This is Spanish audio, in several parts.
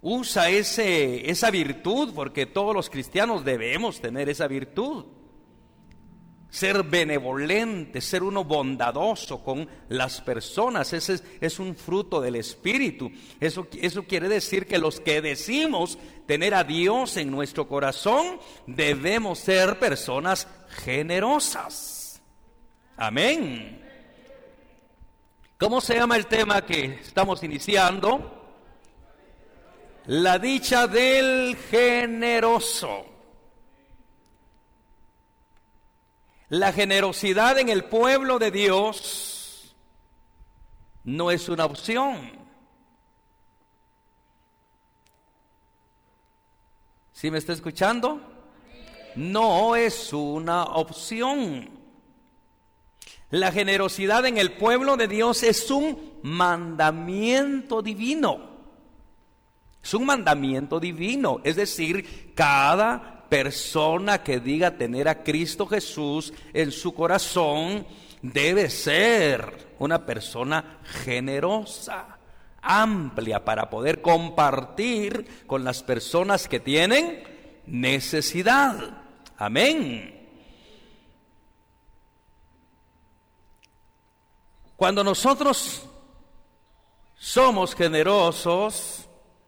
usa esa virtud, porque todos los cristianos debemos tener esa virtud. Ser benevolente, ser uno bondadoso con las personas, ese es un fruto del Espíritu. Eso quiere decir que los que decimos tener a Dios en nuestro corazón, debemos ser personas generosas. Amén. ¿Cómo se llama el tema que estamos iniciando? La dicha del generoso. La generosidad en el pueblo de Dios no es una opción. ¿Sí me está escuchando? No es una opción. La generosidad en el pueblo de Dios es un mandamiento divino. Es un mandamiento divino, es decir, cada persona que diga tener a Cristo Jesús en su corazón debe ser una persona generosa, amplia, para poder compartir con las personas que tienen necesidad. Amén. Cuando nosotros somos generosos,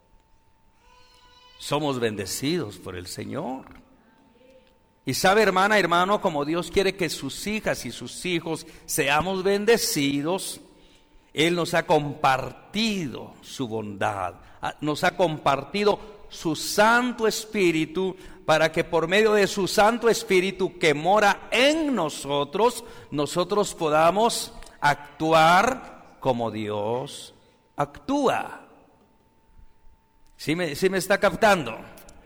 somos bendecidos por el Señor. Y sabe, hermana, hermano, como Dios quiere que sus hijas y sus hijos seamos bendecidos, Él nos ha compartido su bondad, nos ha compartido su Santo Espíritu, para que por medio de su Santo Espíritu que mora en nosotros podamos actuar como Dios actúa. ¿Sí me está captando?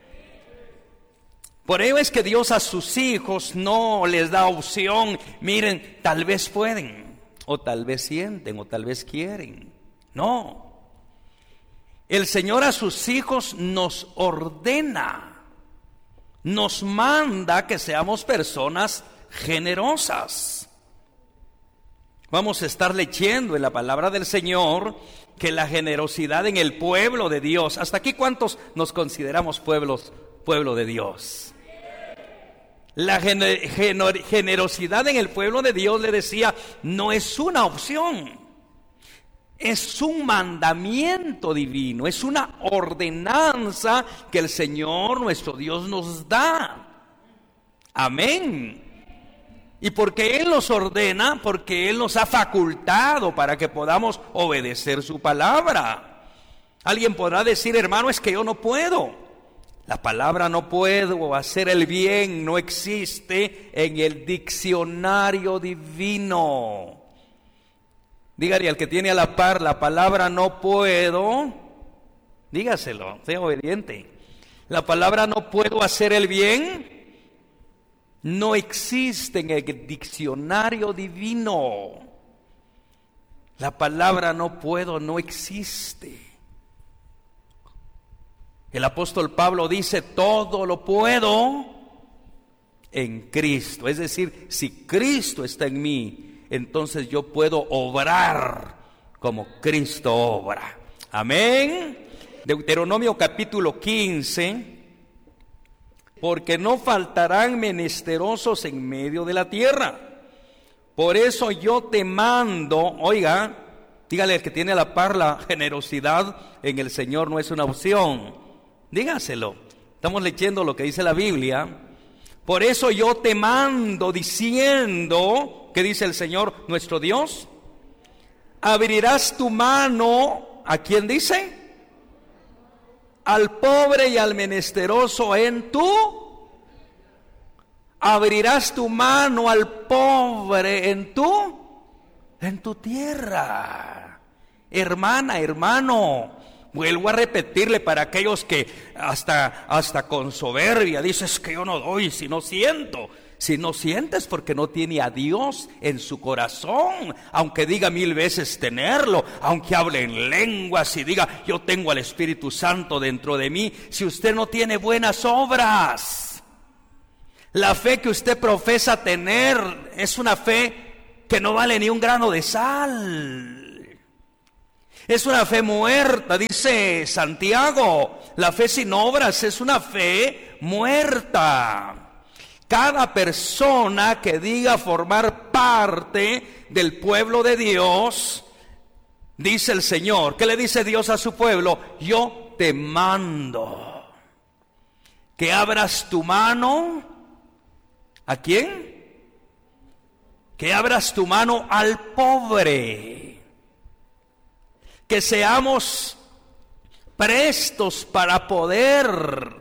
Por ello es que Dios a sus hijos no les da opción. Miren, tal vez pueden, o tal vez sienten, o tal vez quieren. No. El Señor a sus hijos nos ordena, nos manda que seamos personas generosas. Vamos a estar leyendo en la palabra del Señor que la generosidad en el pueblo de Dios. ¿Hasta aquí cuántos nos consideramos pueblo de Dios? La generosidad en el pueblo de Dios, le decía, no es una opción. Es un mandamiento divino, es una ordenanza que el Señor nuestro Dios nos da. Amén. Y porque Él nos ordena, porque Él nos ha facultado para que podamos obedecer su palabra. Alguien podrá decir, hermano, es que yo no puedo. La palabra no puedo hacer el bien no existe en el diccionario divino. Dígale al que tiene a la par la palabra no puedo, dígaselo, sea obediente. La palabra no puedo hacer el bien no existe en el diccionario divino. La palabra no puedo no existe. El apóstol Pablo dice, todo lo puedo en Cristo. Es decir, si Cristo está en mí, entonces yo puedo obrar como Cristo obra. Amén. Deuteronomio capítulo 15. Porque no faltarán menesterosos en medio de la tierra. Por eso yo te mando, oiga, dígale al que tiene a la par, la generosidad en el Señor no es una opción. Dígaselo. Estamos leyendo lo que dice la Biblia. Por eso yo te mando diciendo, ¿qué dice el Señor nuestro Dios? Abrirás tu mano, ¿a quién dice? Al pobre y al menesteroso abrirás tu mano al pobre en tu tierra. Hermana, hermano, vuelvo a repetirle para aquellos que hasta con soberbia dices que yo no doy si no siento. Si no sientes porque no tiene a Dios en su corazón, aunque diga 1000 veces tenerlo, aunque hable en lenguas y diga yo tengo al Espíritu Santo dentro de mí, si usted no tiene buenas obras, la fe que usted profesa tener es una fe que no vale ni un grano de sal. Es una fe muerta, dice Santiago. La fe sin obras es una fe muerta. Cada persona que diga formar parte del pueblo de Dios, dice el Señor, ¿qué le dice Dios a su pueblo? Yo te mando que abras tu mano. ¿A quién? Que abras tu mano al pobre. Que seamos prestos para poder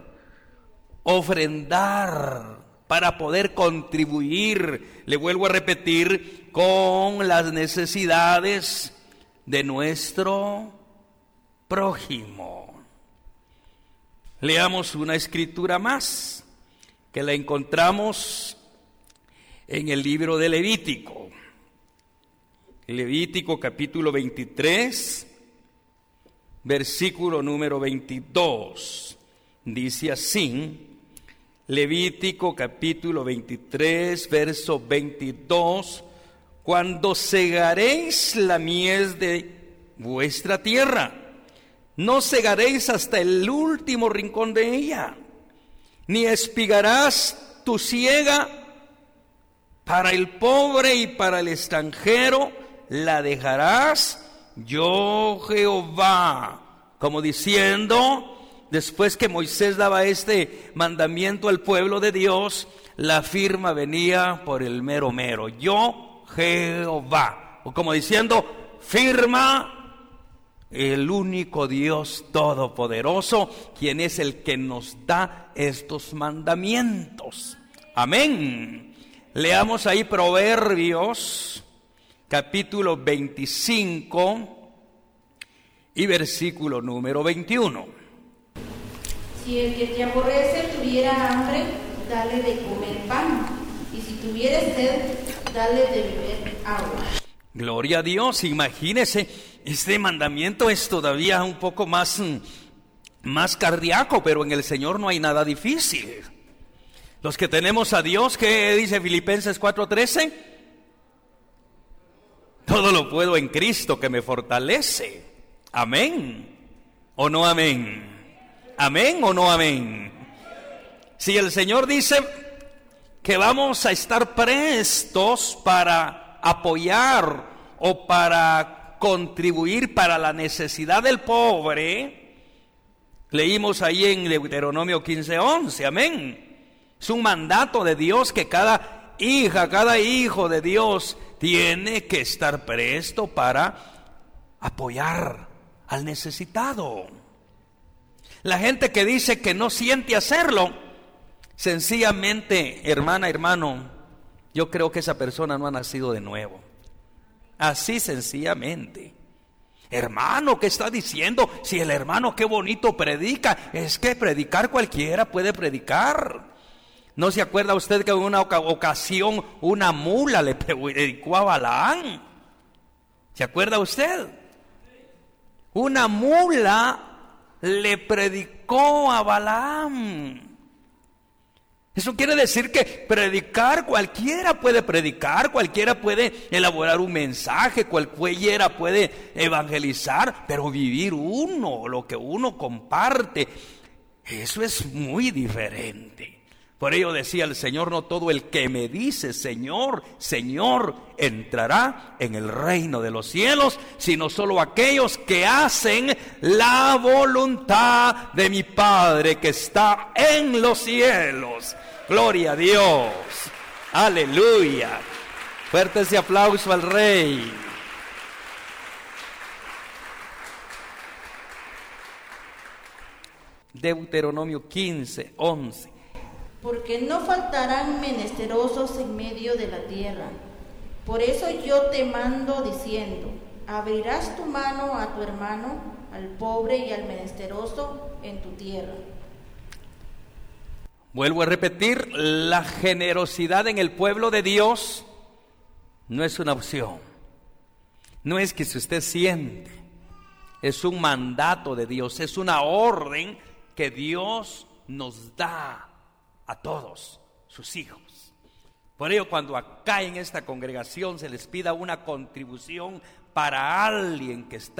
ofrendar, para poder contribuir, le vuelvo a repetir, con las necesidades de nuestro prójimo. Leamos una escritura más, que la encontramos en el libro de Levítico. Levítico capítulo 23, versículo número 22. Dice así, Levítico capítulo 23, verso 22. Cuando segaréis la mies de vuestra tierra, no segaréis hasta el último rincón de ella, ni espigarás tu siega para el pobre y para el extranjero, la dejarás, yo Jehová. Como diciendo, después que Moisés daba este mandamiento al pueblo de Dios, la firma venía por el mero mero, yo Jehová. O como diciendo, firma el único Dios todopoderoso, quien es el que nos da estos mandamientos. Amén. Leamos ahí Proverbios capítulo 25 y versículo número 21. Si el que te aborrece tuviera hambre, dale de comer pan, y si tuviera sed, dale de beber agua. Gloria a Dios. Imagínese, este mandamiento es todavía un poco más cardíaco, pero en el Señor no hay nada difícil. Los que tenemos a Dios, ¿qué dice Filipenses 4:13? Todo lo puedo en Cristo que me fortalece. Amén. ¿O no amén? Amén o no amén. Si el Señor dice que vamos a estar prestos para apoyar o para contribuir para la necesidad del pobre, leímos ahí en Deuteronomio 15:11, amén. Es un mandato de Dios que cada hija, cada hijo de Dios tiene que estar presto para apoyar al necesitado. La gente que dice que no siente hacerlo, sencillamente, hermana, hermano, yo creo que esa persona no ha nacido de nuevo. Así sencillamente. Hermano, ¿qué está diciendo? Si el hermano qué bonito predica, es que predicar cualquiera puede predicar. ¿No se acuerda usted que en una ocasión una mula le predicó a Balaán? ¿Se acuerda usted? Una mula le predicó a Balaam. Eso quiere decir que predicar, cualquiera puede predicar, cualquiera puede elaborar un mensaje, cualquiera puede evangelizar, pero vivir uno, lo que uno comparte, eso es muy diferente. Por ello decía el Señor, no todo el que me dice Señor, Señor, entrará en el reino de los cielos, sino solo aquellos que hacen la voluntad de mi Padre que está en los cielos. Gloria a Dios. Aleluya. Fuerte ese aplauso al Rey. Deuteronomio 15:11. Porque no faltarán menesterosos en medio de la tierra. Por eso yo te mando diciendo, abrirás tu mano a tu hermano, al pobre y al menesteroso en tu tierra. Vuelvo a repetir, la generosidad en el pueblo de Dios no es una opción. No es que si usted siente, es un mandato de Dios, es una orden que Dios nos da a todos sus hijos. Por ello, cuando acá en esta congregación se les pida una contribución para alguien que está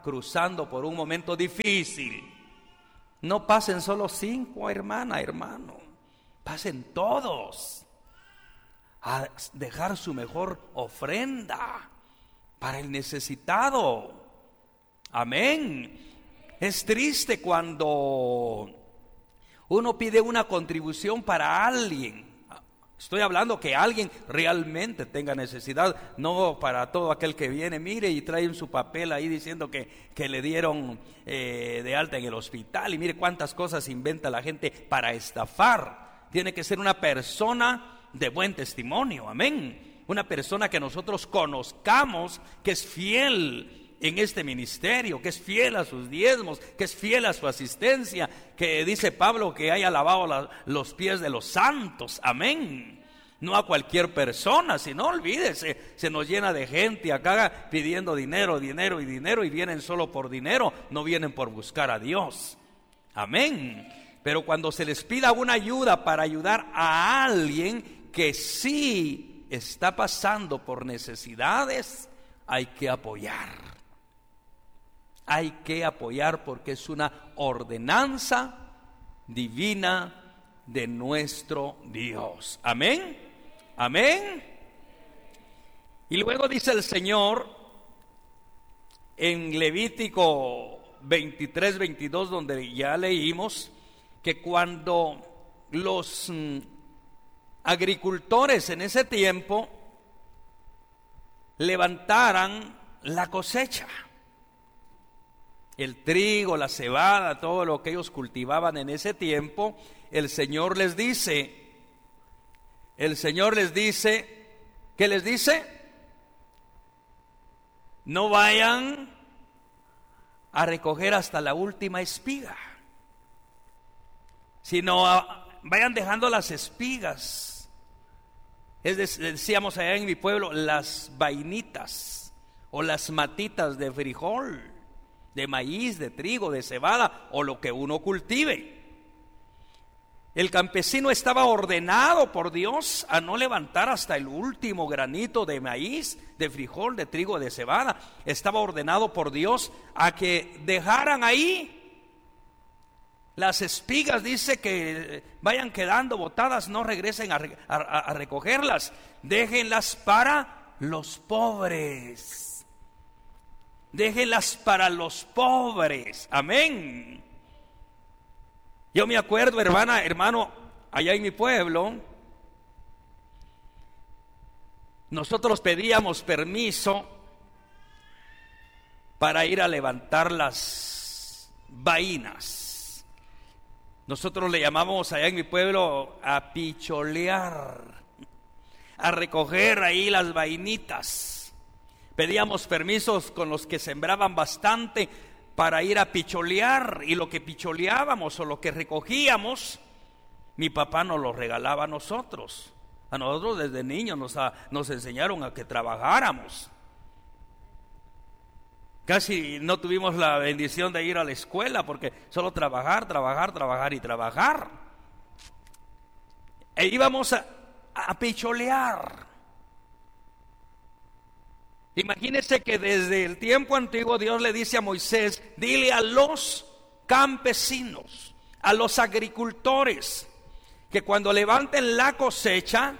cruzando por un momento difícil, no pasen solo 5, hermana, hermano, pasen todos a dejar su mejor ofrenda para el necesitado. Amén. Es triste cuando uno pide una contribución para alguien. Estoy hablando que alguien realmente tenga necesidad, no para todo aquel que viene, mire, y trae su papel ahí diciendo que le dieron de alta en el hospital, y mire cuántas cosas inventa la gente para estafar. Tiene que ser una persona de buen testimonio, amén. Una persona que nosotros conozcamos, que es fiel en este ministerio, que es fiel a sus diezmos, que es fiel a su asistencia, que dice Pablo que haya lavado los pies de los santos, amén. No a cualquier persona, si no, olvídese, se nos llena de gente acá pidiendo dinero, dinero y dinero, y vienen solo por dinero, no vienen por buscar a Dios, amén. Pero cuando se les pida una ayuda para ayudar a alguien que sí está pasando por necesidades, hay que apoyar. Hay que apoyar porque es una ordenanza divina de nuestro Dios. Amén. Amén. Y luego dice el Señor en Levítico 23, 22, donde ya leímos, que cuando los agricultores en ese tiempo levantaran la cosecha, el trigo, la cebada, todo lo que ellos cultivaban en ese tiempo, el Señor les dice, ¿qué les dice? No vayan a recoger hasta la última espiga, sino vayan dejando las espigas. Decíamos allá en mi pueblo, las vainitas o las matitas de frijol, de maíz, de trigo, de cebada o lo que uno cultive. El campesino estaba ordenado por Dios a no levantar hasta el último granito de maíz, de frijol, de trigo, de cebada. Estaba ordenado por Dios a que dejaran ahí las espigas, dice que vayan quedando botadas, no regresen a recogerlas, déjenlas para los pobres. Déjenlas para los pobres, amén. Yo me acuerdo, hermano, allá en mi pueblo, nosotros pedíamos permiso para ir a levantar las vainas. Nosotros le llamamos allá en mi pueblo a picholear, a recoger ahí las vainitas. Pedíamos permisos con los que sembraban bastante para ir a picholear, y lo que picholeábamos o lo que recogíamos, mi papá nos lo regalaba a nosotros. A nosotros desde niños nos enseñaron a que trabajáramos. Casi no tuvimos la bendición de ir a la escuela porque solo trabajar y trabajar. E íbamos a picholear. Imagínense que desde el tiempo antiguo Dios le dice a Moisés, dile a los campesinos, a los agricultores, que cuando levanten la cosecha,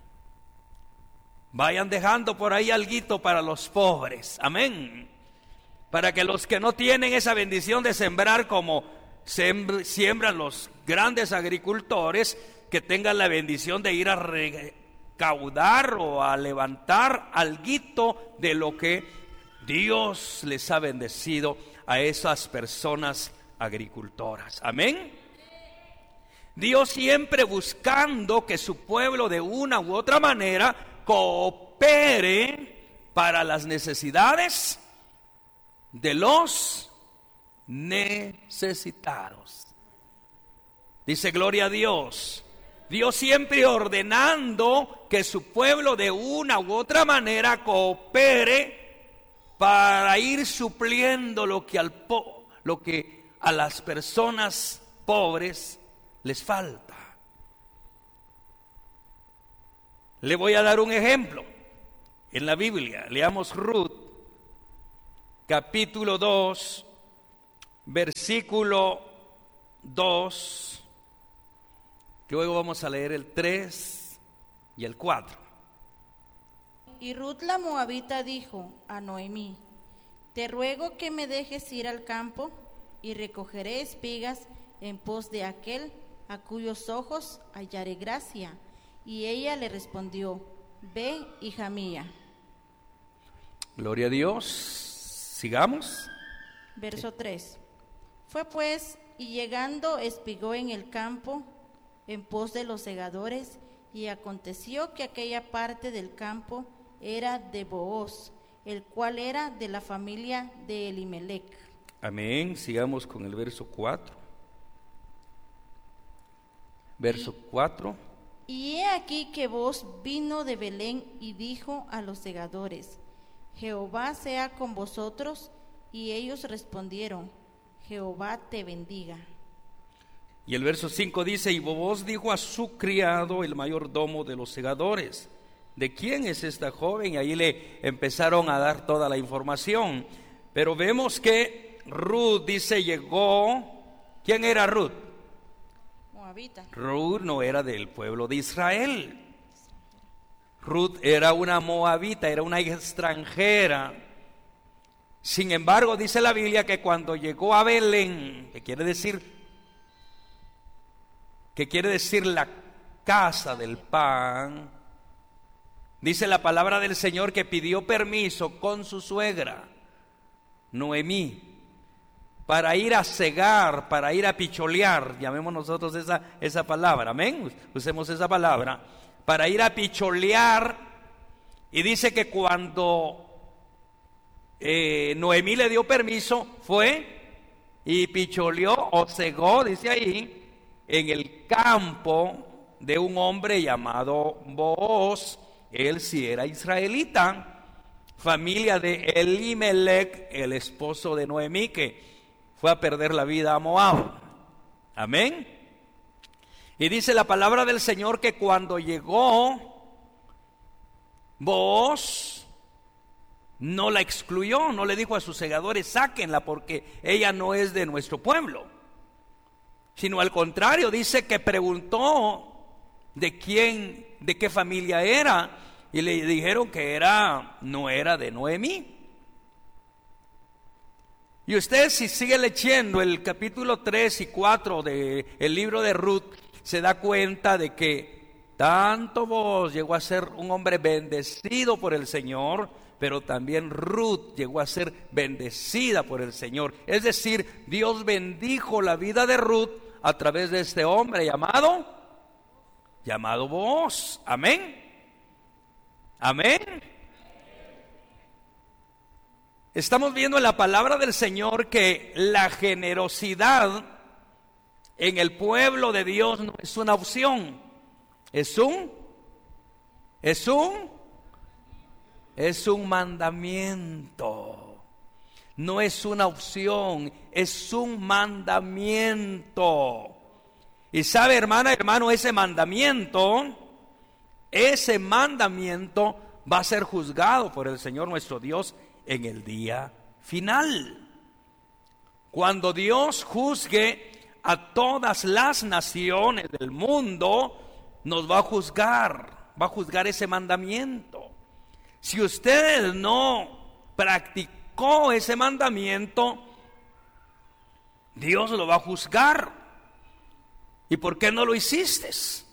vayan dejando por ahí alguito para los pobres, amén. Para que los que no tienen esa bendición de sembrar como siembran los grandes agricultores, que tengan la bendición de ir a recaudar o a levantar alguito de lo que Dios les ha bendecido a esas personas agricultoras. Amén. Dios siempre buscando que su pueblo de una u otra manera coopere para las necesidades de los necesitados. Dice gloria a Dios. Dios siempre ordenando que su pueblo de una u otra manera coopere para ir supliendo lo que a las personas pobres les falta. Le voy a dar un ejemplo. En la Biblia, leamos Ruth, capítulo 2, versículo 2. Luego vamos a leer el 3 y el 4. Y Ruth la moabita dijo a Noemí: te ruego que me dejes ir al campo, y recogeré espigas en pos de aquel a cuyos ojos hallaré gracia. Y ella le respondió: ve, hija mía. Gloria a Dios. Sigamos. Verso 3. Fue pues, y llegando espigó en el campo en pos de los segadores, y aconteció que aquella parte del campo era de Booz, el cual era de la familia de Elimelec. Amén. Sigamos con el verso 4. Verso 4. Y he aquí que Booz vino de Belén y dijo a los segadores: Jehová sea con vosotros. Y ellos respondieron: Jehová te bendiga. Y el verso 5 dice: y Booz dijo a su criado, el mayordomo de los segadores: ¿de quién es esta joven? Y ahí le empezaron a dar toda la información. Pero vemos que Ruth, dice, llegó. ¿Quién era Ruth? Moabita. Ruth no era del pueblo de Israel. Ruth era una moabita, era una extranjera. Sin embargo, dice la Biblia que cuando llegó a Belén, que quiere decir la casa del pan, dice la palabra del Señor que pidió permiso con su suegra, Noemí, para ir a cegar, para ir a picholear, llamemos nosotros esa palabra, amén, usemos esa palabra, para ir a picholear. Y dice que cuando Noemí le dio permiso, fue y picholeó o cegó, dice ahí, en el campo de un hombre llamado Booz. Él sí era israelita, familia de Elimelec, el esposo de Noemí, que fue a perder la vida a Moab. Amén. Y dice la palabra del Señor que cuando llegó Booz, no la excluyó, no le dijo a sus segadores: sáquenla porque ella no es de nuestro pueblo, sino al contrario, dice que preguntó de qué familia era, y le dijeron que no era de Noemí. Y usted, si sigue leyendo el capítulo 3 y 4 del libro de Ruth, se da cuenta de que tanto Booz llegó a ser un hombre bendecido por el Señor, pero también Ruth llegó a ser bendecida por el Señor. Es decir, Dios bendijo la vida de Ruth a través de este hombre llamado Booz. Amén. Amén. Estamos viendo en la palabra del Señor que la generosidad en el pueblo de Dios no es una opción, es un mandamiento. No es una opción, es un mandamiento. Y sabe, hermano, ese mandamiento va a ser juzgado por el Señor nuestro Dios en el día final. Cuando Dios juzgue a todas las naciones del mundo, nos va a juzgar ese mandamiento. Si usted no practicó ese mandamiento, Dios lo va a juzgar. ¿Y por qué no lo hiciste?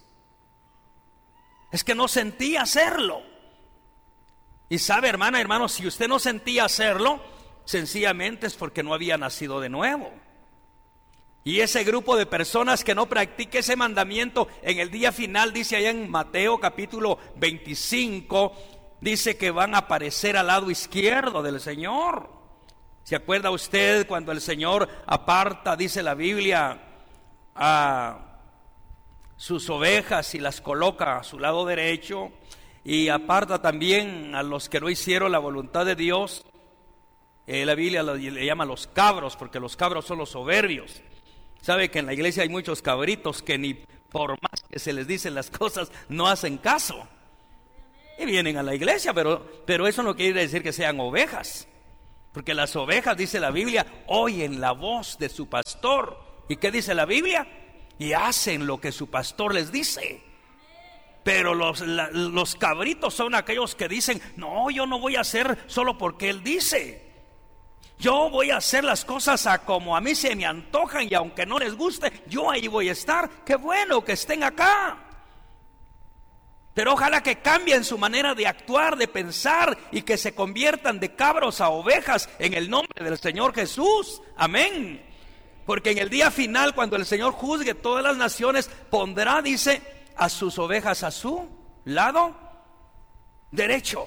Es que no sentía hacerlo. Y sabe, hermano, si usted no sentía hacerlo, sencillamente es porque no había nacido de nuevo. Y ese grupo de personas que no practique ese mandamiento, en el día final, dice allá en Mateo capítulo 25, dice que van a aparecer al lado izquierdo del Señor. ¿Se acuerda usted cuando el Señor aparta, dice la Biblia, a sus ovejas y las coloca a su lado derecho, y aparta también a los que no hicieron la voluntad de Dios? La Biblia le llama los cabros, porque los cabros son los soberbios. Sabe que en la iglesia hay muchos cabritos que ni por más que se les dicen las cosas no hacen caso y vienen a la iglesia, pero eso no quiere decir que sean ovejas. Porque las ovejas, dice la Biblia, oyen la voz de su pastor. ¿Y qué dice la Biblia? Y hacen lo que su pastor les dice. Pero los cabritos son aquellos que dicen: no, yo no voy a hacer solo porque él dice. Yo voy a hacer las cosas a como a mí se me antojan, y aunque no les guste, yo ahí voy a estar. Qué bueno que estén acá. Pero ojalá que cambien su manera de actuar, de pensar, y que se conviertan de cabros a ovejas en el nombre del Señor Jesús. Amén. Porque en el día final, cuando el Señor juzgue todas las naciones, pondrá, dice, a sus ovejas a su lado derecho.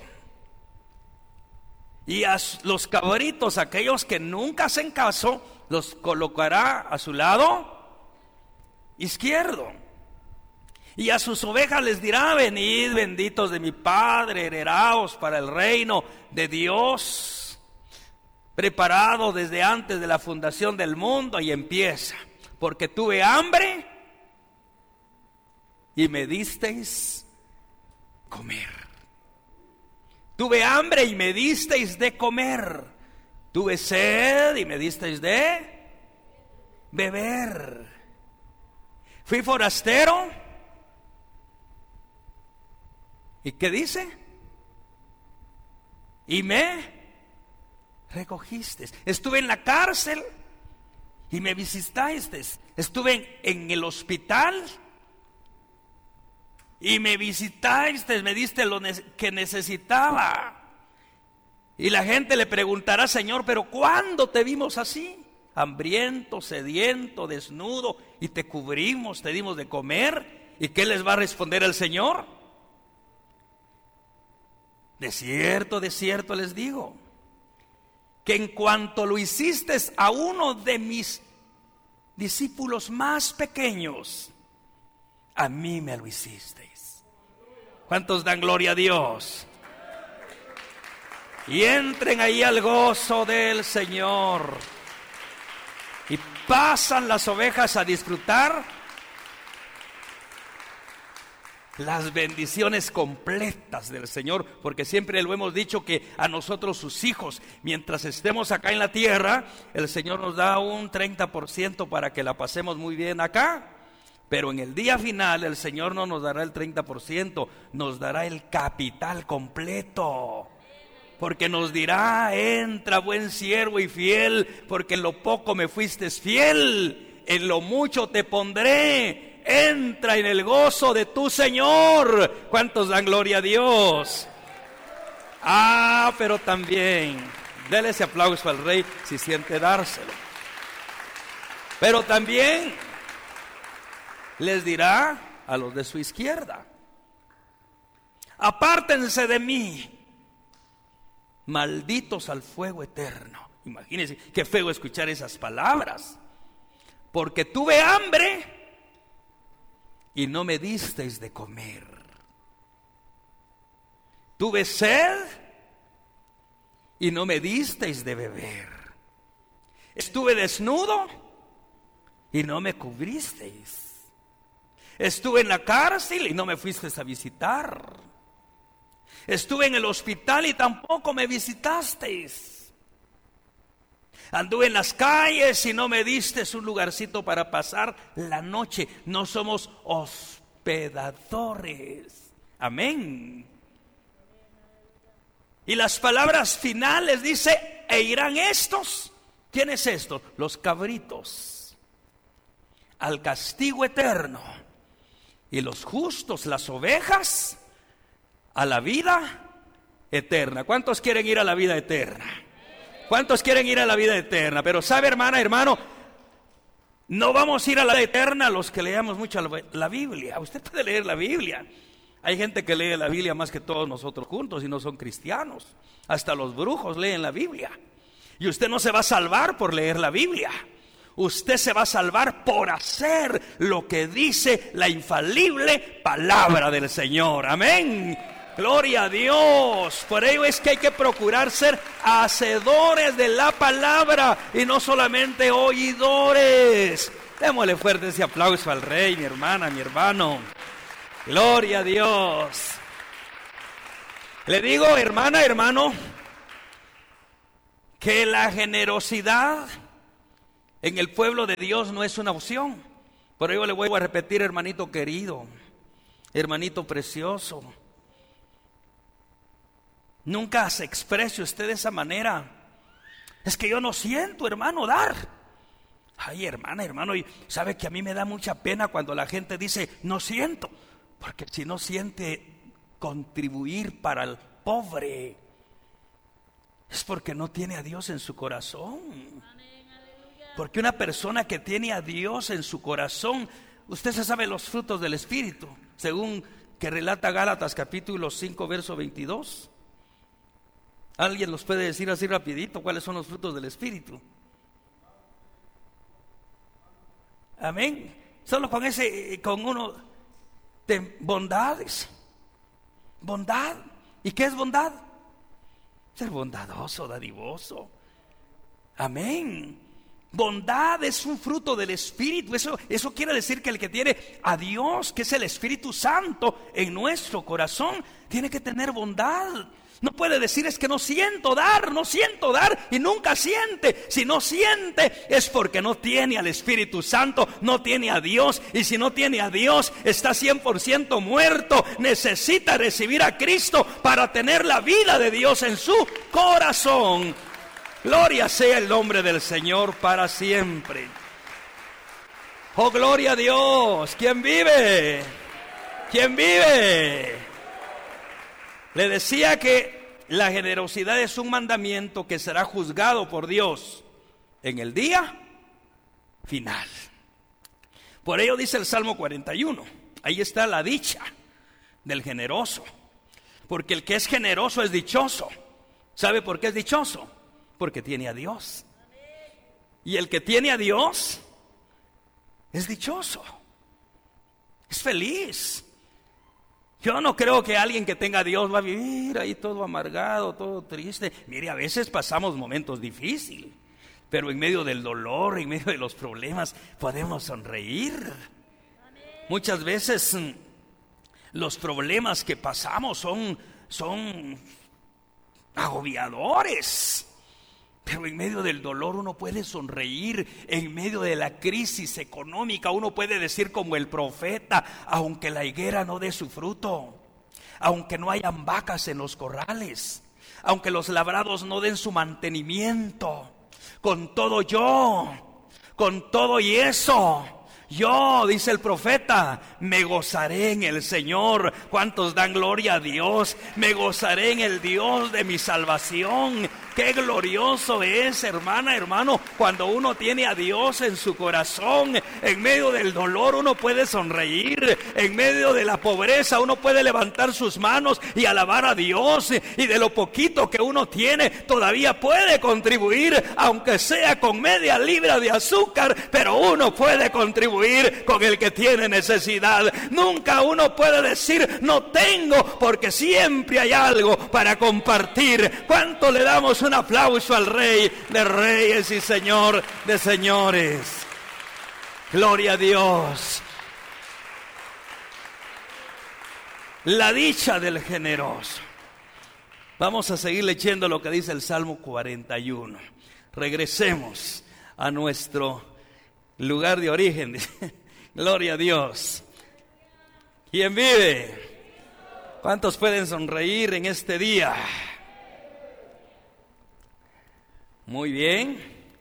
Y a los cabritos, aquellos que nunca hacen caso, los colocará a su lado izquierdo. Y a sus ovejas les dirá: venid, benditos de mi Padre, heredaos para el reino de Dios, preparado desde antes de la fundación del mundo. Y empieza: porque tuve hambre y me disteis comer. Tuve hambre y me disteis de comer. Tuve sed y me disteis de beber. Fui forastero. ¿Y qué dice? Y me recogisteis. Estuve en la cárcel y me visitasteis. Estuve en el hospital y me visitasteis. Me diste lo que necesitaba. Y la gente le preguntará: Señor, ¿pero cuándo te vimos así? Hambriento, sediento, desnudo, y te cubrimos, te dimos de comer. ¿Y qué les va a responder el Señor? De cierto les digo, que en cuanto lo hiciste a uno de mis discípulos más pequeños, a mí me lo hicisteis. ¿Cuántos dan gloria a Dios? Y entren ahí al gozo del Señor. Y pasan las ovejas a disfrutar las bendiciones completas del Señor, porque siempre lo hemos dicho, que a nosotros, sus hijos, mientras estemos acá en la tierra, el Señor nos da un 30% para que la pasemos muy bien acá. Pero en el día final el Señor no nos dará el 30%, nos dará el capital completo. Porque nos dirá: entra, buen siervo y fiel, porque en lo poco me fuiste fiel, en lo mucho te pondré. Entra en el gozo de tu Señor. ¿Cuántos dan gloria a Dios? Pero también, dele ese aplauso al Rey si siente dárselo. Pero también les dirá a los de su izquierda: apártense de mí, malditos al fuego eterno. Imagínense qué feo escuchar esas palabras. Porque tuve hambre y no me disteis de comer. Tuve sed y no me disteis de beber. Estuve desnudo y no me cubristeis. Estuve en la cárcel y no me fuisteis a visitar. Estuve en el hospital y tampoco me visitasteis. Anduve en las calles y no me disteis un lugarcito para pasar la noche. No somos hospedadores. Amén. Y las palabras finales dice: e irán estos. ¿Quiénes estos? Los cabritos al castigo eterno, y los justos, las ovejas, a la vida eterna. ¿Cuántos quieren ir a la vida eterna? ¿Cuántos quieren ir a la vida eterna? Pero sabe, hermana, hermano, no vamos a ir a la vida eterna los que leamos mucho la Biblia. Usted puede leer la Biblia. Hay gente que lee la Biblia más que todos nosotros juntos y no son cristianos. Hasta los brujos leen la Biblia. Y usted no se va a salvar por leer la Biblia. Usted se va a salvar por hacer lo que dice la infalible palabra del Señor. Amén. Gloria a Dios. Por ello es que hay que procurar ser hacedores de la palabra y no solamente oidores. Démosle fuerte ese aplauso al Rey, mi hermana, mi hermano. Gloria a Dios. Le digo, hermana, hermano, que la generosidad en el pueblo de Dios no es una opción. Por ello le voy a repetir, hermanito querido, hermanito precioso, nunca se exprese usted de esa manera. Es que yo no siento, hermano, dar. Ay, hermano, y sabe que a mí me da mucha pena cuando la gente dice no siento, porque si no siente contribuir para el pobre, es porque no tiene a Dios en su corazón. Porque una persona que tiene a Dios en su corazón, usted se sabe los frutos del Espíritu, según que relata Gálatas capítulo 5, verso 22. ¿Alguien nos puede decir así rapidito cuáles son los frutos del Espíritu? Amén. Solo con uno de bondades. Bondad. ¿Y qué es bondad? Ser bondadoso, dadivoso. Amén. Bondad es un fruto del Espíritu. Eso quiere decir que el que tiene a Dios, que es el Espíritu Santo en nuestro corazón, tiene que tener bondad. No puede decir es que no siento dar y nunca siente. Si no siente es porque no tiene al Espíritu Santo, no tiene a Dios. Y si no tiene a Dios, está 100% muerto. Necesita recibir a Cristo para tener la vida de Dios en su corazón. Gloria sea el nombre del Señor para siempre. Oh, gloria a Dios. ¿Quién vive? ¿Quién vive? Le decía que la generosidad es un mandamiento que será juzgado por Dios en el día final. Por ello dice el Salmo 41, ahí está la dicha del generoso. Porque el que es generoso es dichoso. ¿Sabe por qué es dichoso? Porque tiene a Dios. Y el que tiene a Dios es dichoso, es feliz. Yo no creo que alguien que tenga a Dios va a vivir ahí todo amargado, todo triste. Mire, a veces pasamos momentos difíciles, pero en medio del dolor, en medio de los problemas, podemos sonreír. Muchas veces los problemas que pasamos son agobiadores. Pero en medio del dolor uno puede sonreír. En medio de la crisis económica uno puede decir como el profeta: aunque la higuera no dé su fruto, aunque no hayan vacas en los corrales, aunque los labrados no den su mantenimiento, con todo y eso, yo, dice el profeta, me gozaré en el Señor. ¿Cuántos dan gloria a Dios? Me gozaré en el Dios de mi salvación. Qué glorioso es, hermano, cuando uno tiene a Dios en su corazón. En medio del dolor uno puede sonreír. En medio de la pobreza uno puede levantar sus manos y alabar a Dios. Y de lo poquito que uno tiene todavía puede contribuir, aunque sea con media libra de azúcar, pero uno puede contribuir con el que tiene necesidad. Nunca uno puede decir no tengo, porque siempre hay algo para compartir. ¿Cuánto le damos un aplauso al Rey de Reyes y Señor de Señores? Gloria a Dios. La dicha del generoso. Vamos a seguir leyendo lo que dice el Salmo 41. Regresemos a nuestro lugar de origen. Gloria a Dios. ¿Quién vive? ¿Cuántos pueden sonreír en este día? Muy bien.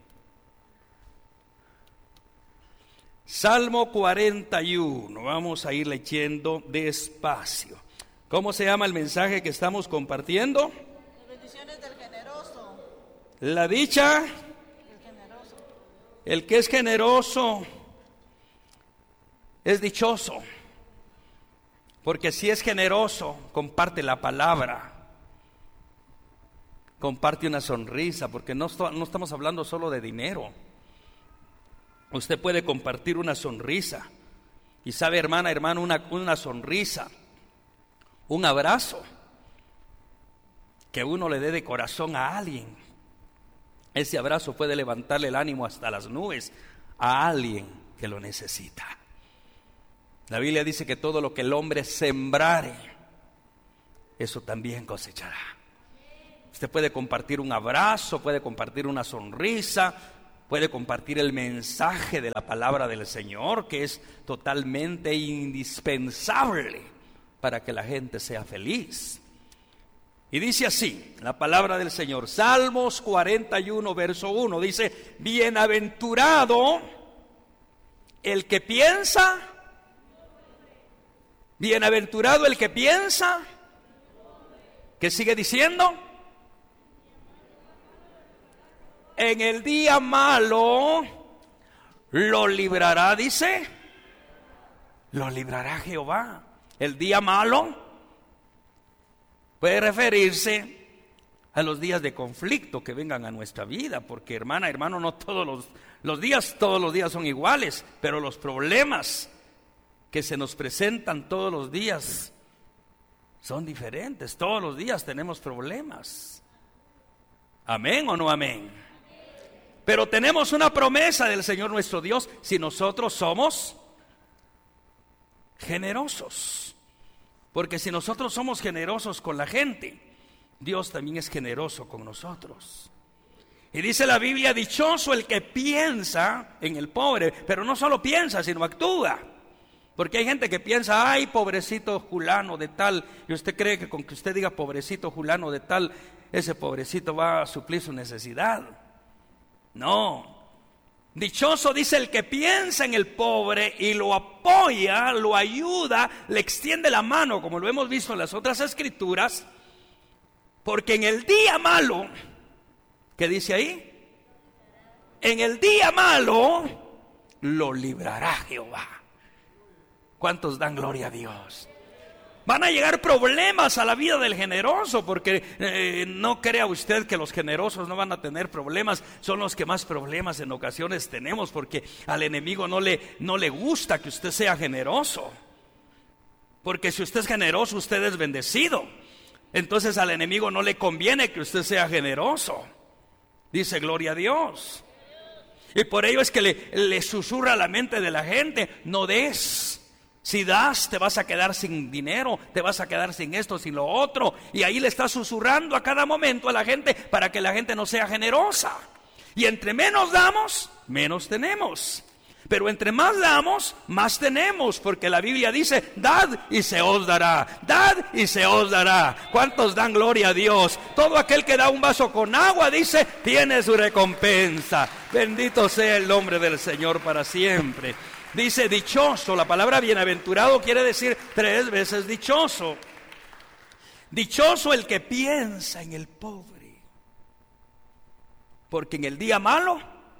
Salmo 41. Vamos a ir leyendo despacio. ¿Cómo se llama el mensaje que estamos compartiendo? Las bendiciones del generoso. La dicha. El que es generoso es dichoso. Porque si es generoso, comparte la palabra. Comparte una sonrisa, porque no estamos hablando solo de dinero. Usted puede compartir una sonrisa. Y sabe, hermano, una sonrisa, un abrazo que uno le dé de corazón a alguien. Ese abrazo puede levantarle el ánimo hasta las nubes a alguien que lo necesita. La Biblia dice que todo lo que el hombre sembrare, eso también cosechará. Usted puede compartir un abrazo, puede compartir una sonrisa, puede compartir el mensaje de la palabra del Señor, que es totalmente indispensable para que la gente sea feliz. Y dice así, la palabra del Señor, Salmos 41, verso 1, dice: bienaventurado el que piensa, bienaventurado el que piensa, ¿qué sigue diciendo? En el día malo lo librará, dice, lo librará Jehová. El día malo puede referirse a los días de conflicto que vengan a nuestra vida, porque hermana, hermano, no todos los días son iguales, pero los problemas que se nos presentan todos los días son diferentes. Todos los días tenemos problemas. ¿Amén o no amén? Pero tenemos una promesa del Señor nuestro Dios si nosotros somos generosos. Porque si nosotros somos generosos con la gente, Dios también es generoso con nosotros. Y dice la Biblia: dichoso el que piensa en el pobre, pero no solo piensa, sino actúa. Porque hay gente que piensa: ay, pobrecito fulano de tal, y usted cree que con que usted diga pobrecito fulano de tal, ese pobrecito va a suplir su necesidad. No. Dichoso, dice, el que piensa en el pobre y lo apoya, lo ayuda, le extiende la mano, como lo hemos visto en las otras escrituras, porque en el día malo, ¿qué dice ahí? En el día malo lo librará Jehová. ¿Cuántos dan gloria a Dios? Van a llegar problemas a la vida del generoso, porque no crea usted que los generosos no van a tener problemas. Son los que más problemas en ocasiones tenemos, porque al enemigo no le gusta que usted sea generoso. Porque si usted es generoso, usted es bendecido. Entonces al enemigo no le conviene que usted sea generoso. Dice gloria a Dios. Y por ello es que le susurra a la mente de la gente: no des. Si das, te vas a quedar sin dinero, te vas a quedar sin esto, sin lo otro. Y ahí le está susurrando a cada momento a la gente para que la gente no sea generosa. Y entre menos damos, menos tenemos. Pero entre más damos, más tenemos, porque la Biblia dice: dad y se os dará, dad y se os dará. ¿Cuántos dan gloria a Dios? Todo aquel que da un vaso con agua, dice, tiene su recompensa. Bendito sea el nombre del Señor para siempre. Dice dichoso, la palabra bienaventurado quiere decir 3 veces dichoso. Dichoso el que piensa en el pobre, porque en el día malo,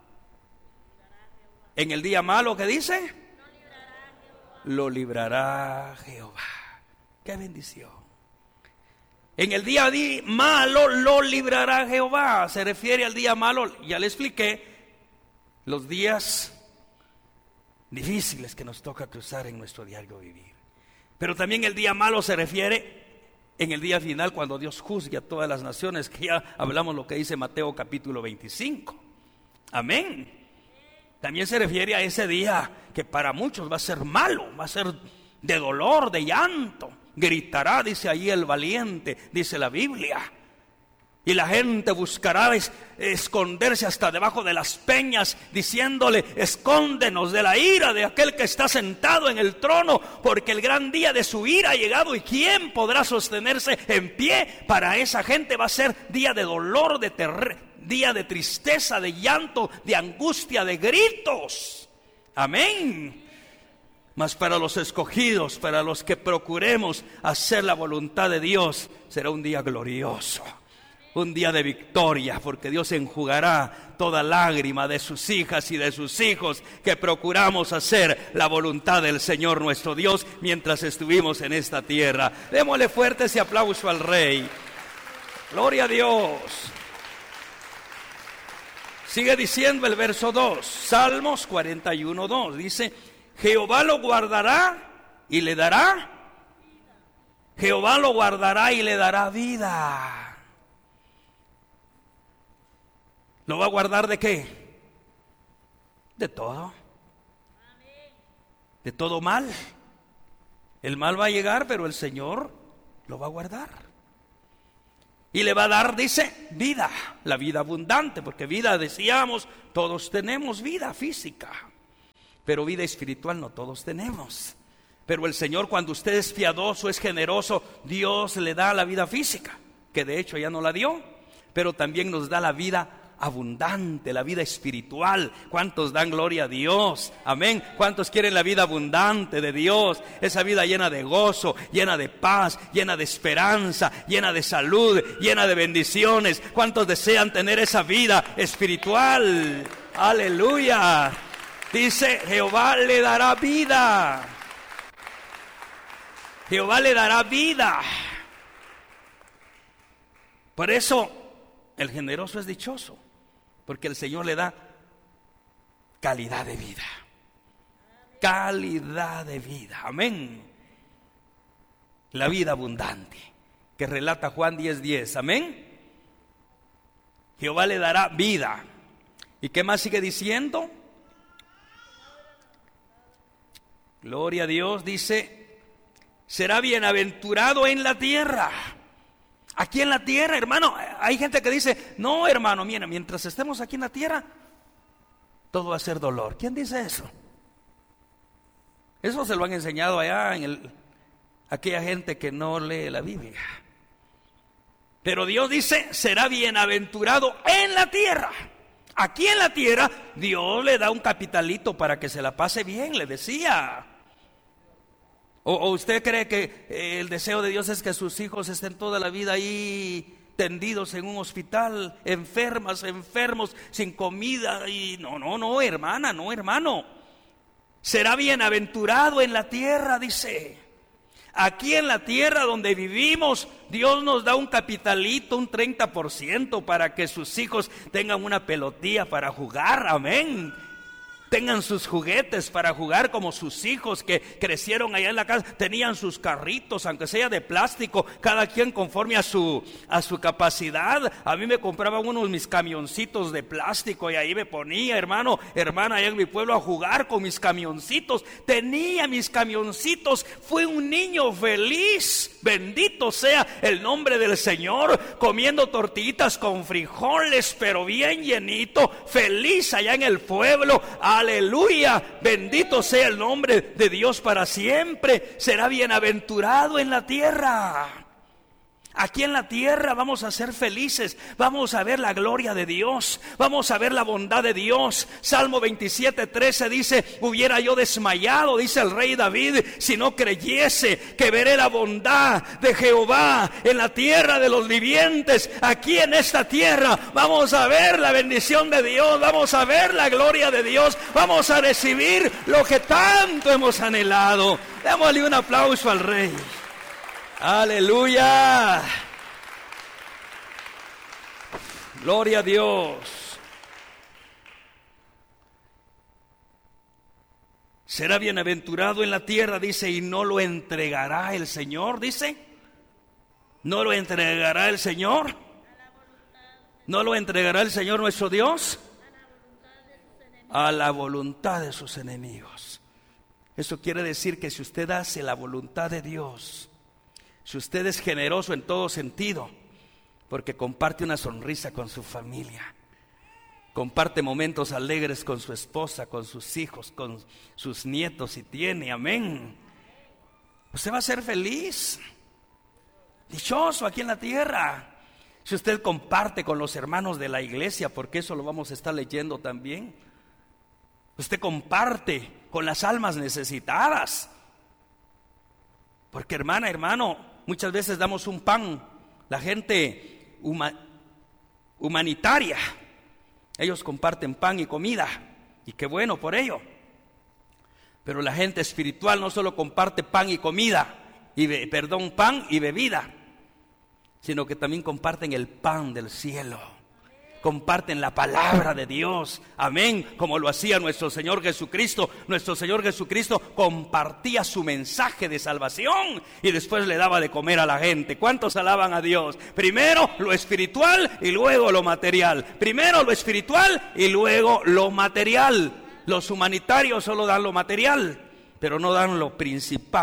¿qué dice? Lo librará Jehová. ¡Qué bendición! En el día malo lo librará Jehová. Se refiere al día malo, ya le expliqué, los días difíciles que nos toca cruzar en nuestro diario vivir. Pero también el día malo se refiere en el día final, cuando Dios juzgue a todas las naciones, que ya hablamos lo que dice Mateo capítulo 25. Amén. También se refiere a ese día que para muchos va a ser malo, va a ser de dolor, de llanto. Gritará, dice ahí, el valiente, dice la Biblia. Y la gente buscará esconderse hasta debajo de las peñas, diciéndole: escóndenos de la ira de aquel que está sentado en el trono, porque el gran día de su ira ha llegado. ¿Y quién podrá sostenerse en pie? Para esa gente va a ser día de dolor, de día de tristeza, de llanto, de angustia, de gritos. Amén. Mas para los escogidos, para los que procuremos hacer la voluntad de Dios, será un día glorioso. Un día de victoria, porque Dios enjugará toda lágrima de sus hijas y de sus hijos que procuramos hacer la voluntad del Señor nuestro Dios mientras estuvimos en esta tierra. Démosle fuerte ese aplauso al Rey. Gloria a Dios. Sigue diciendo el verso 2, Salmos 41, 2. Dice: Jehová lo guardará y le dará. Jehová lo guardará y le dará vida. ¿Lo va a guardar de qué? De todo. De todo mal. El mal va a llegar, pero el Señor lo va a guardar. Y le va a dar, dice, vida, la vida abundante, porque vida, decíamos, todos tenemos vida física, pero vida espiritual no todos tenemos. Pero el Señor, cuando usted es piadoso, es generoso, Dios le da la vida física, que de hecho ya no la dio, pero también nos da la vida abundante, la vida espiritual. ¿Cuántos dan gloria a Dios? Amén. ¿Cuántos quieren la vida abundante de Dios? Esa vida llena de gozo, llena de paz, llena de esperanza, llena de salud, llena de bendiciones. ¿Cuántos desean tener esa vida espiritual? Aleluya. Dice, Jehová le dará vida. Jehová le dará vida. Por eso el generoso es dichoso, porque el Señor le da calidad de vida. Calidad de vida. Amén. La vida abundante que relata Juan 10:10. Amén. Jehová le dará vida. ¿Y qué más sigue diciendo? Gloria a Dios. Dice, será bienaventurado en la tierra. Aquí en la tierra, hermano, hay gente que dice, no, hermano, mira, mientras estemos aquí en la tierra, todo va a ser dolor. ¿Quién dice eso? Eso se lo han enseñado allá aquella gente que no lee la Biblia. Pero Dios dice, será bienaventurado en la tierra. Aquí en la tierra, Dios le da un capitalito para que se la pase bien, le decía. ¿O usted cree que el deseo de Dios es que sus hijos estén toda la vida ahí tendidos en un hospital, enfermos, sin comida? Y no, hermana, no, hermano. Será bienaventurado en la tierra, dice. Aquí en la tierra donde vivimos, Dios nos da un capitalito, un 30% para que sus hijos tengan una pelotilla para jugar, amén. Tengan sus juguetes para jugar como sus hijos que crecieron allá en la casa. Tenían sus carritos, aunque sea de plástico, cada quien conforme a su capacidad. A mí me compraban mis camioncitos de plástico y ahí me ponía, hermana, allá en mi pueblo a jugar con mis camioncitos. Tenía mis camioncitos. Fui un niño feliz. Bendito sea el nombre del Señor. Comiendo tortillitas con frijoles, pero bien llenito. Feliz allá en el pueblo. Aleluya, bendito sea el nombre de Dios para siempre. Será bienaventurado en la tierra. Aquí en la tierra vamos a ser felices, vamos a ver la gloria de Dios, vamos a ver la bondad de Dios. Salmo 27:13 dice, hubiera yo desmayado, dice el rey David, si no creyese que veré la bondad de Jehová en la tierra de los vivientes. Aquí en esta tierra vamos a ver la bendición de Dios, vamos a ver la gloria de Dios, vamos a recibir lo que tanto hemos anhelado. Démosle un aplauso al rey. Aleluya. Gloria a Dios. Será bienaventurado en la tierra, dice, y no lo entregará el Señor, dice. ¿No lo entregará el Señor? ¿No lo entregará el Señor nuestro Dios? A la voluntad de sus enemigos. Eso quiere decir que si usted hace la voluntad de Dios, si usted es generoso en todo sentido, porque comparte una sonrisa con su familia, comparte momentos alegres con su esposa, con sus hijos, con sus nietos si tiene, amén, usted va a ser feliz, dichoso aquí en la tierra. Si usted comparte con los hermanos de la iglesia, porque eso lo vamos a estar leyendo también, usted comparte con las almas necesitadas, porque hermano, muchas veces damos un pan, la gente humanitaria, ellos comparten pan y comida, y qué bueno por ello. Pero la gente espiritual no solo comparte pan y comida, pan y bebida, sino que también comparten el pan del cielo. Comparten la palabra de Dios, amén, como lo hacía nuestro Señor Jesucristo. Nuestro Señor Jesucristo compartía su mensaje de salvación y después le daba de comer a la gente. ¿Cuántos alaban a Dios? Primero lo espiritual y luego lo material. Primero lo espiritual y luego lo material. Los humanitarios solo dan lo material, pero no dan lo principal,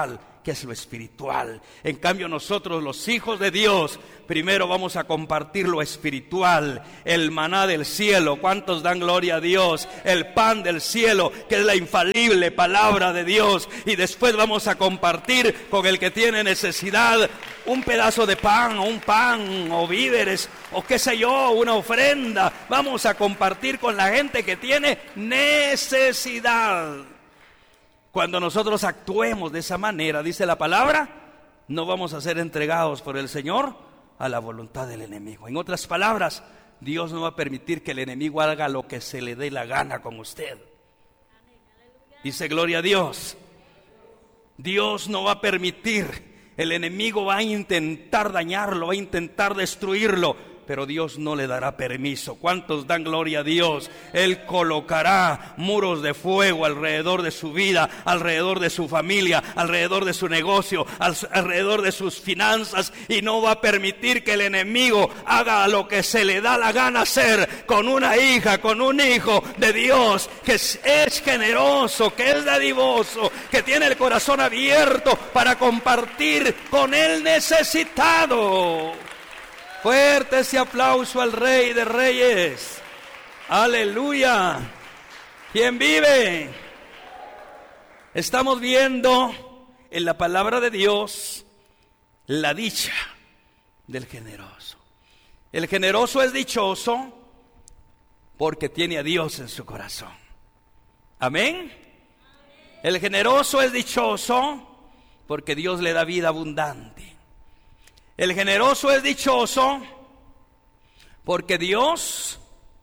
que es lo espiritual. En cambio nosotros, los hijos de Dios, primero vamos a compartir lo espiritual, el maná del cielo. ¿Cuántos dan gloria a Dios? El pan del cielo, que es la infalible palabra de Dios. Y después vamos a compartir con el que tiene necesidad un pedazo de pan, o un pan, o víveres, o qué sé yo, una ofrenda. Vamos a compartir con la gente que tiene necesidad. Cuando nosotros actuemos de esa manera, dice la palabra, no vamos a ser entregados por el Señor a la voluntad del enemigo. En otras palabras, Dios no va a permitir que el enemigo haga lo que se le dé la gana con usted. Dice gloria a Dios. Dios no va a permitir. El enemigo va a intentar dañarlo, va a intentar destruirlo, pero Dios no le dará permiso. ¿Cuántos dan gloria a Dios? Él colocará muros de fuego alrededor de su vida, alrededor de su familia, alrededor de su negocio, alrededor de sus finanzas, y no va a permitir que el enemigo haga lo que se le da la gana hacer con una hija, con un hijo de Dios que es generoso, que es dadivoso, que tiene el corazón abierto para compartir con el necesitado. Fuerte ese aplauso al Rey de Reyes. Aleluya. ¿Quién vive? Estamos viendo en la palabra de Dios la dicha del generoso. El generoso es dichoso porque tiene a Dios en su corazón. Amén. El generoso es dichoso porque Dios le da vida abundante. El generoso es dichoso porque Dios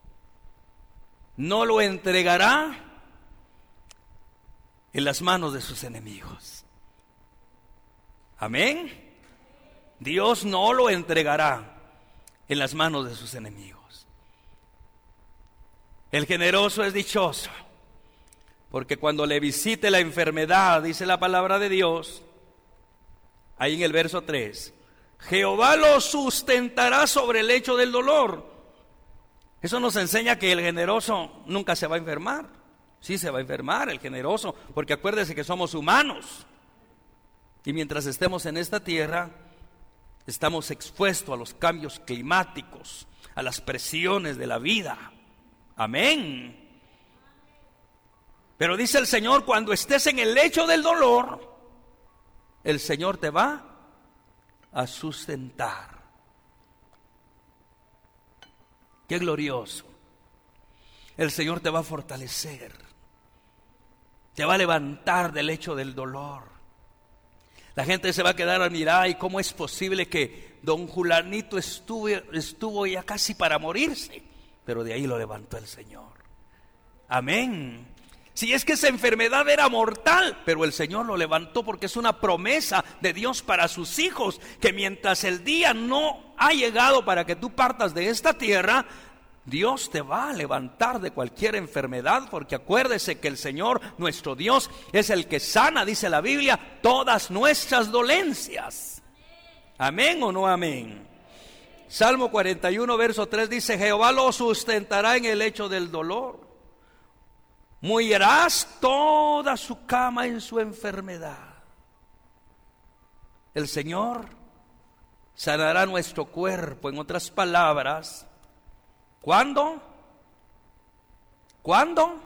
no lo entregará en las manos de sus enemigos. Amén. Dios no lo entregará en las manos de sus enemigos. El generoso es dichoso porque cuando le visite la enfermedad, dice la palabra de Dios, ahí en el verso 3, Jehová lo sustentará sobre el lecho del dolor. Eso nos enseña que el generoso nunca se va a enfermar. Sí se va a enfermar el generoso, porque acuérdese que somos humanos. Y mientras estemos en esta tierra, estamos expuestos a los cambios climáticos, a las presiones de la vida. Amén. Pero dice el Señor, cuando estés en el lecho del dolor, el Señor te va a sustentar. Qué glorioso. El Señor te va a fortalecer, te va a levantar del lecho del dolor. La gente se va a quedar a mirar, ¿y cómo es posible que don Julanito estuvo ya casi para morirse? Pero de ahí lo levantó el Señor. Amén. Si es que esa enfermedad era mortal, pero el Señor lo levantó porque es una promesa de Dios para sus hijos, que mientras el día no ha llegado para que tú partas de esta tierra, Dios te va a levantar de cualquier enfermedad, porque acuérdese que el Señor, nuestro Dios, es el que sana, dice la Biblia, todas nuestras dolencias. ¿Amén o no amén? Salmo 41, verso 3 dice, Jehová lo sustentará en el lecho del dolor. Mullerás toda su cama en su enfermedad. El Señor sanará nuestro cuerpo. En otras palabras, ¿cuándo? ¿Cuándo?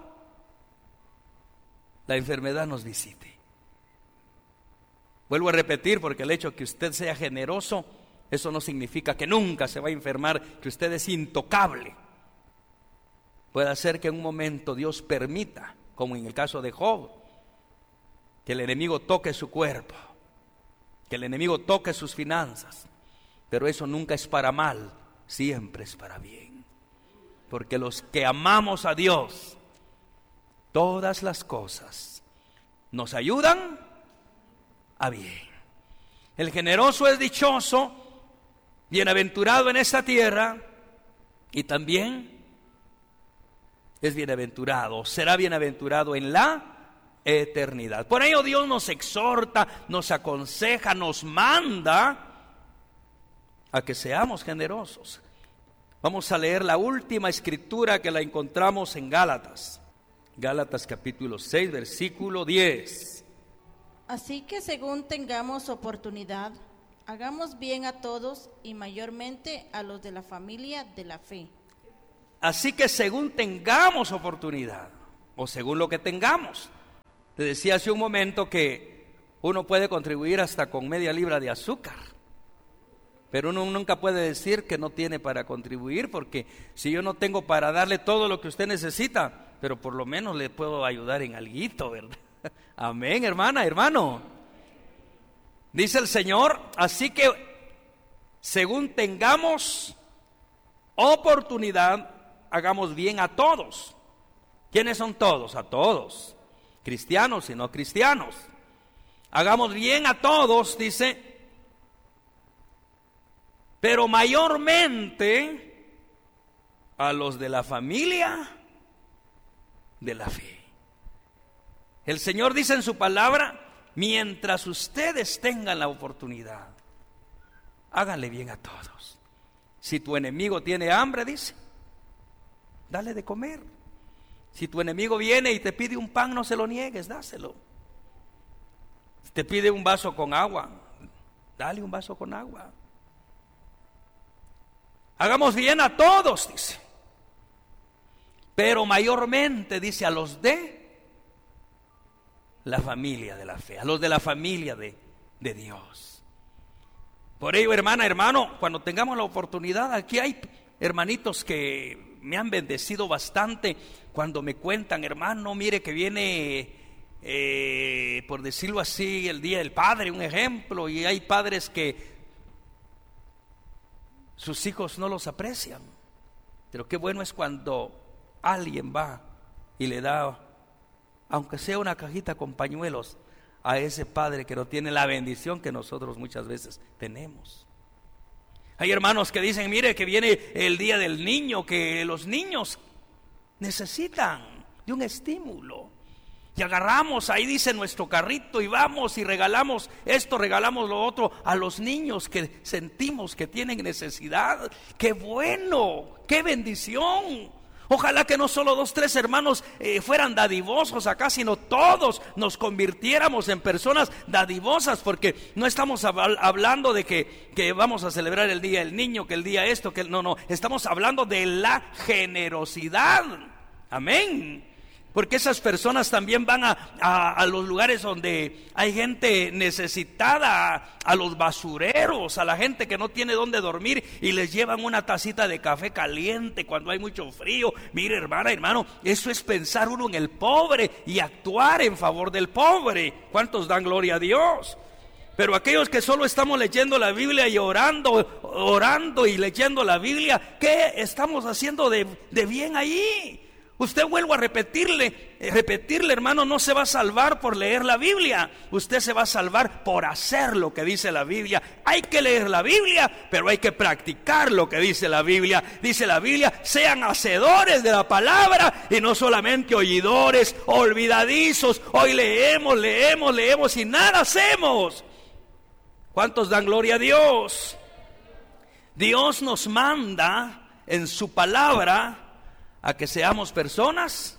La enfermedad nos visite. Vuelvo a repetir, porque el hecho de que usted sea generoso, eso no significa que nunca se va a enfermar, que usted es intocable. Puede ser que en un momento Dios permita, como en el caso de Job, que el enemigo toque su cuerpo, que el enemigo toque sus finanzas, pero eso nunca es para mal, siempre es para bien. Porque los que amamos a Dios, todas las cosas nos ayudan a bien. El generoso es dichoso, bienaventurado en esta tierra, y también es bienaventurado, será bienaventurado en la eternidad. Por ello Dios nos exhorta, nos aconseja, nos manda a que seamos generosos. Vamos a leer la última escritura que la encontramos en Gálatas. Gálatas capítulo 6, versículo 10. Así que según tengamos oportunidad, hagamos bien a todos y mayormente a los de la familia de la fe. Así que según tengamos oportunidad, o según lo que tengamos. Te decía hace un momento que uno puede contribuir hasta con media libra de azúcar, pero uno nunca puede decir que no tiene para contribuir, porque si yo no tengo para darle todo lo que usted necesita, pero por lo menos le puedo ayudar en alguito, ¿verdad? Amén, hermana, hermano. Dice el Señor, así que según tengamos oportunidad, hagamos bien a todos. ¿Quiénes son todos? A todos, cristianos y no cristianos. Hagamos bien a todos, dice, pero mayormente a los de la familia de la fe. El Señor dice en su palabra, mientras ustedes tengan la oportunidad, háganle bien a todos. Si tu enemigo tiene hambre, dice, dale de comer. Si tu enemigo viene y te pide un pan, no se lo niegues, dáselo. Si te pide un vaso con agua, dale un vaso con agua. Hagamos bien a todos, dice, pero mayormente, dice, a los de la familia de la fe, a los de la familia de Dios. Por ello, hermana, hermano, cuando tengamos la oportunidad, aquí hay hermanitos que me han bendecido bastante cuando me cuentan, hermano, mire que viene, por decirlo así, el Día del Padre, un ejemplo, y hay padres que sus hijos no los aprecian, pero qué bueno es cuando alguien va y le da, aunque sea una cajita con pañuelos, a ese padre que no tiene la bendición que nosotros muchas veces tenemos. Hay hermanos que dicen, mire que viene el día del niño, que los niños necesitan de un estímulo. Y agarramos, ahí dice, nuestro carrito y vamos y regalamos esto, regalamos lo otro a los niños que sentimos que tienen necesidad. ¡Qué bueno! ¡Qué bendición! Ojalá que no solo 2, 3 hermanos fueran dadivosos acá, sino todos nos convirtiéramos en personas dadivosas, porque no estamos hablando de que vamos a celebrar el día del niño, que el día esto, que no, estamos hablando de la generosidad. Amén. Porque esas personas también van a los lugares donde hay gente necesitada, a los basureros, a la gente que no tiene dónde dormir, y les llevan una tacita de café caliente cuando hay mucho frío. Mire, hermana, hermano, eso es pensar uno en el pobre y actuar en favor del pobre. ¿Cuántos dan gloria a Dios? Pero aquellos que solo estamos leyendo la Biblia y orando y leyendo la Biblia, ¿qué estamos haciendo de bien ahí? Usted, vuelvo a repetirle, hermano, no se va a salvar por leer la Biblia. Usted se va a salvar por hacer lo que dice la Biblia. Hay que leer la Biblia, pero hay que practicar lo que dice la Biblia. Dice la Biblia, sean hacedores de la palabra y no solamente oidores, olvidadizos. Hoy leemos y nada hacemos. ¿Cuántos dan gloria a Dios? Dios nos manda en su palabra a que seamos personas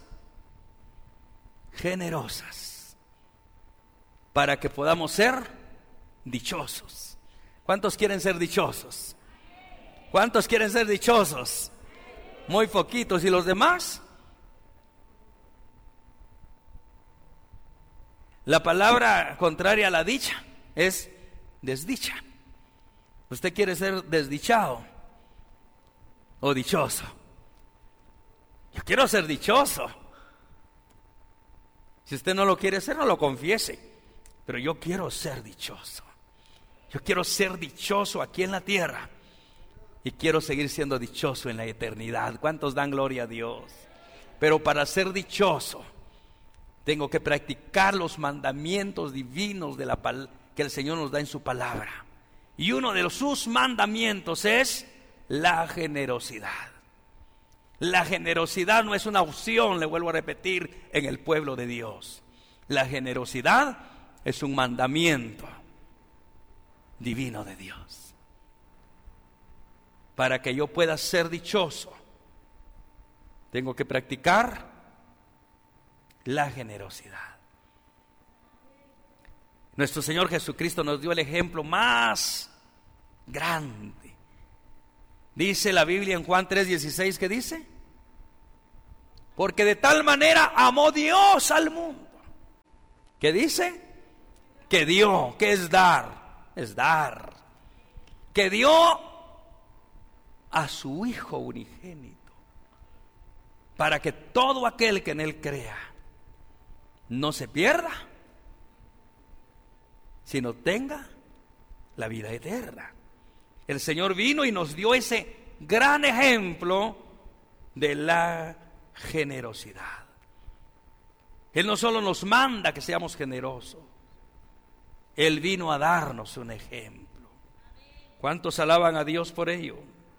generosas, para que podamos ser dichosos. ¿Cuántos quieren ser dichosos? ¿Cuántos quieren ser dichosos? Muy poquitos. ¿Y los demás? La palabra contraria a la dicha es desdicha. ¿Usted quiere ser desdichado o dichoso? Yo quiero ser dichoso. Si usted no lo quiere ser, no lo confiese. Pero yo quiero ser dichoso. Yo quiero ser dichoso aquí en la tierra. Y quiero seguir siendo dichoso en la eternidad. ¿Cuántos dan gloria a Dios? Pero para ser dichoso, tengo que practicar los mandamientos divinos que el Señor nos da en su palabra. Y uno de sus mandamientos es la generosidad. La generosidad no es una opción, le vuelvo a repetir, en el pueblo de Dios. La generosidad es un mandamiento divino de Dios. Para que yo pueda ser dichoso, tengo que practicar la generosidad. Nuestro Señor Jesucristo nos dio el ejemplo más grande. Dice la Biblia en Juan 3:16, ¿qué dice? Porque de tal manera amó Dios al mundo. ¿Qué dice? Que dio, ¿qué es dar? Es dar. Que dio a su Hijo unigénito, para que todo aquel que en Él crea no se pierda, sino tenga la vida eterna. El Señor vino y nos dio ese gran ejemplo de la generosidad. Él no solo nos manda que seamos generosos, Él vino a darnos un ejemplo. ¿Cuántos alaban a Dios por ello?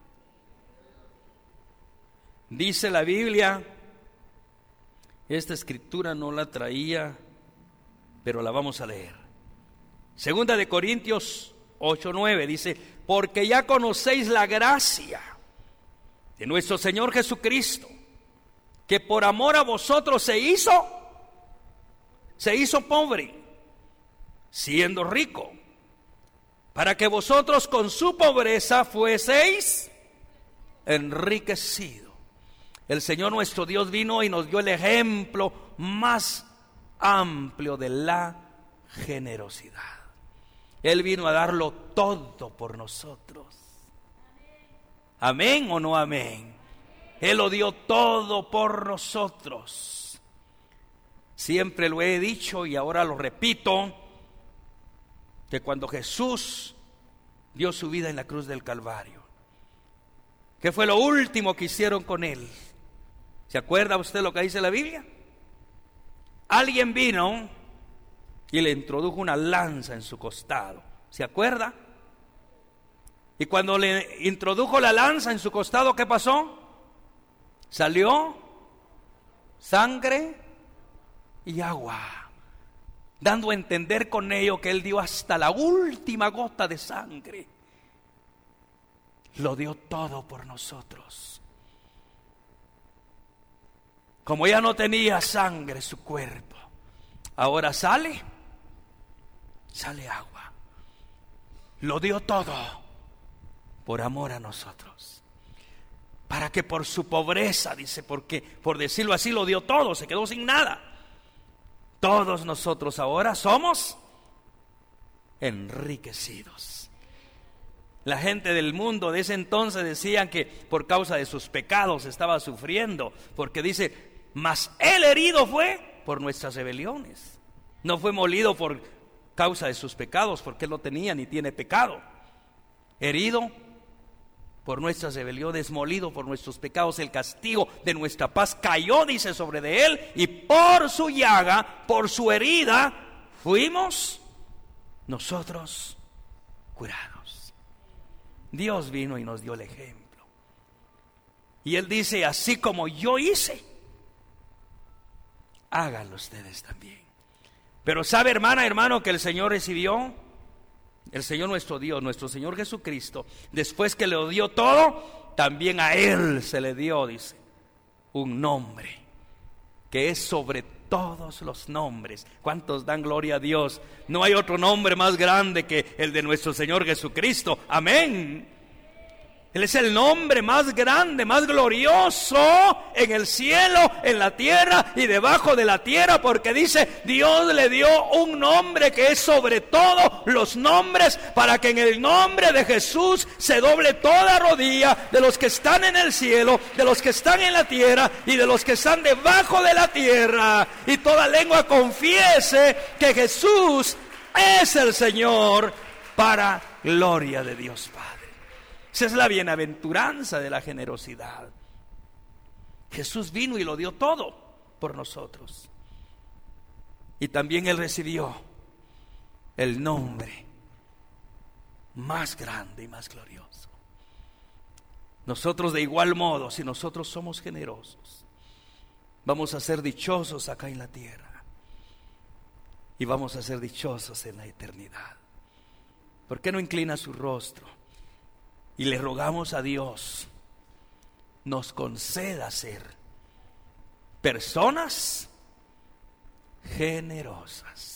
Dice la Biblia, esta escritura no la traía, pero la vamos a leer. Segunda de Corintios 8:9 dice: porque ya conocéis la gracia de nuestro Señor Jesucristo, que por amor a vosotros se hizo pobre, siendo rico, para que vosotros con su pobreza fueseis enriquecidos. El Señor nuestro Dios vino y nos dio el ejemplo más amplio de la generosidad. Él vino a darlo todo por nosotros. ¿Amén o no amén? Él lo dio todo por nosotros. Siempre lo he dicho y ahora lo repito, que cuando Jesús dio su vida en la cruz del Calvario, ¿qué fue lo último que hicieron con Él? ¿Se acuerda usted lo que dice la Biblia? Alguien vino y le introdujo una lanza en su costado. ¿Se acuerda? Y cuando le introdujo la lanza en su costado, ¿qué pasó? Salió sangre y agua, dando a entender con ello que Él dio hasta la última gota de sangre. Lo dio todo por nosotros. Como ya no tenía sangre su cuerpo, ahora sale agua. Lo dio todo por amor a nosotros, para que por su pobreza, dice, porque por decirlo así lo dio todo, se quedó sin nada. Todos nosotros ahora somos enriquecidos. La gente del mundo de ese entonces decían que por causa de sus pecados estaba sufriendo, porque dice: mas Él herido fue por nuestras rebeliones, no fue molido por causa de sus pecados, porque Él no tenía ni tiene pecado. Herido por nuestras rebeliones, molido por nuestros pecados, el castigo de nuestra paz cayó, dice, sobre de Él, y por su llaga, por su herida, fuimos nosotros curados. Dios vino y nos dio el ejemplo. Y Él dice: así como yo hice, háganlo ustedes también. Pero sabe, hermana, hermano, que el Señor recibió, el Señor nuestro Dios, nuestro Señor Jesucristo, después que le dio todo, también a Él se le dio, dice, un nombre que es sobre todos los nombres. ¿Cuántos dan gloria a Dios? No hay otro nombre más grande que el de nuestro Señor Jesucristo. Amén. Él es el nombre más grande, más glorioso en el cielo, en la tierra y debajo de la tierra, porque dice: Dios le dio un nombre que es sobre todos los nombres, para que en el nombre de Jesús se doble toda rodilla de los que están en el cielo, de los que están en la tierra y de los que están debajo de la tierra, y toda lengua confiese que Jesús es el Señor, para gloria de Dios Padre. Esa es la bienaventuranza de la generosidad. Jesús vino y lo dio todo por nosotros. Y también Él recibió el nombre más grande y más glorioso. Nosotros de igual modo, si nosotros somos generosos, vamos a ser dichosos acá en la tierra y vamos a ser dichosos en la eternidad. ¿Por qué no inclina su rostro y le rogamos a Dios nos conceda ser personas generosas?